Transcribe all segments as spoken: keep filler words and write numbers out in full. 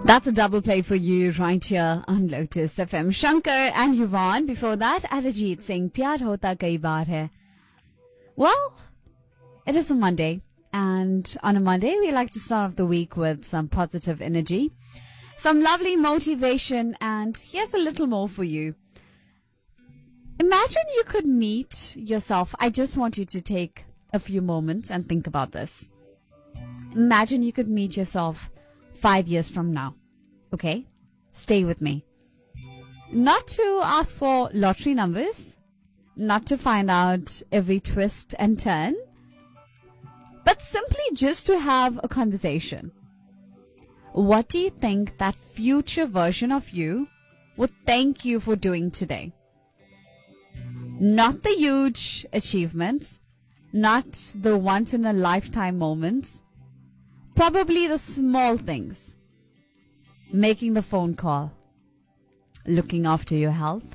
That's a double play for you right here on Lotus F M. Shankar and Yvonne. Before that, Arijit Singh, Pyar Hota Kai Baar Hai. Well, it is a Monday. And on a Monday, we like to start off the week with some positive energy, some lovely motivation, and here's a little more for you. Imagine you could meet yourself. I just want you to take a few moments and think about this. Imagine you could meet yourself five years from now. Okay? Stay with me. Not to ask for lottery numbers, not to find out every twist and turn, but simply just to have a conversation. What do you think that future version of you would thank you for doing today? Not the huge achievements, not the once in a lifetime moments, probably the small things. Making the phone call, looking after your health,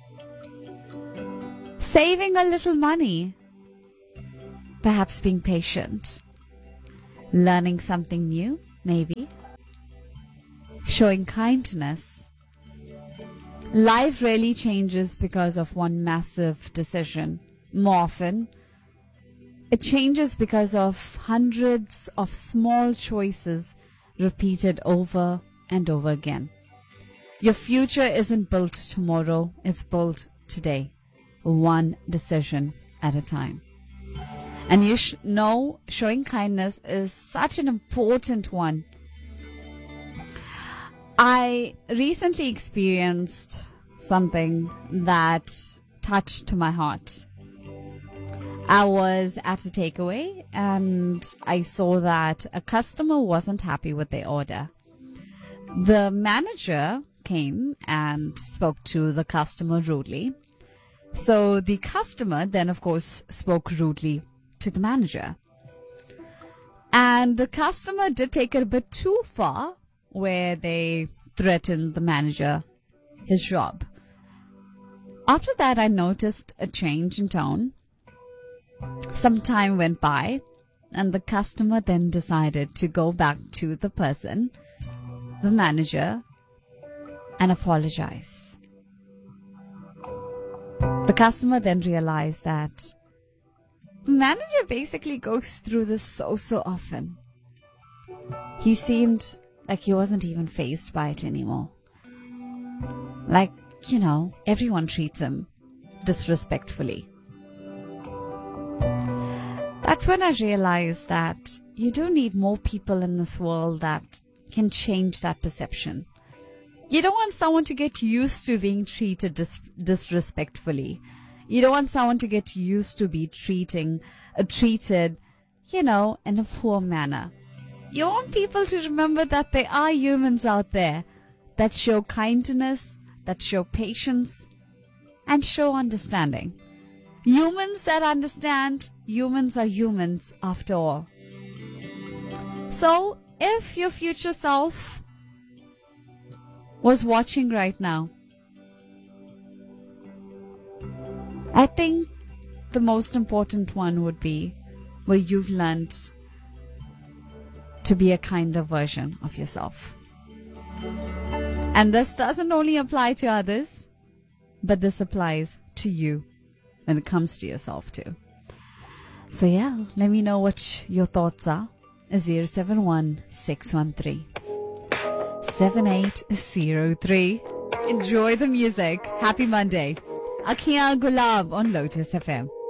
saving a little money, perhaps being patient, learning something new, maybe, showing kindness. Life really changes because of one massive decision. More often, it changes because of hundreds of small choices repeated over and over again. Your future isn't built tomorrow, it's built today, one decision at a time. And you sh- know showing kindness is such an important one. I recently experienced something that touched my heart. I was at a takeaway and I saw that a customer wasn't happy with their order. The manager came and spoke to the customer rudely. So the customer then, of course, spoke rudely to the manager. And the customer did take it a bit too far, where they threatened the manager, his job. After that, I noticed a change in tone. Some time went by, and the customer then decided to go back to the person, the manager, and apologize. The customer then realized that the manager basically goes through this so, so often. He seemed like he wasn't even fazed by it anymore. Like, you know, everyone treats him disrespectfully. That's when I realized that you do need more people in this world that can change that perception. You don't want someone to get used to being treated dis- disrespectfully. You don't want someone to get used to be treating, uh, treated, you know, in a poor manner. You want people to remember that there are humans out there that show kindness, that show patience, and show understanding. Humans that understand, humans are humans after all. So, if your future self was watching right now, I think the most important one would be where you've learned to be a kinder version of yourself. And this doesn't only apply to others, but this applies to you when it comes to yourself too. So yeah, let me know what your thoughts are. zero seven one six one three seven eight zero three. Enjoy the music. Happy Monday. Akhiyan Gulab on Lotus F M.